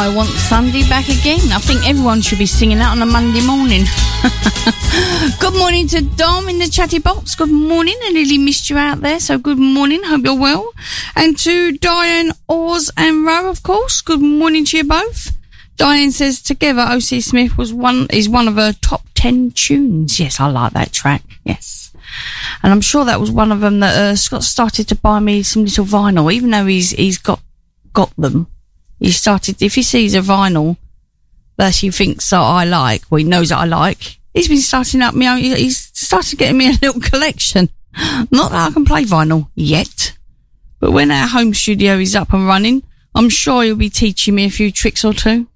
I Want Sunday back again. I think everyone should be singing that on a Monday morning. Good morning to Dom in the chatty box. Good morning. I nearly missed you out there, so good morning. Hope you're well. And to Diane, Oz and Roe, of course. Good morning to you both. Diane says, together, O.C. Smith is one of her top 10 tunes. Yes, I like that track. Yes. And I'm sure that was one of them that Scott started to buy me some little vinyl, even though he's got them. He started, if he sees a vinyl that he thinks that I like, well, he knows that I like, he's been starting up he's started getting me a little collection. Not that I can play vinyl yet, but when our home studio is up and running, I'm sure he'll be teaching me a few tricks or two.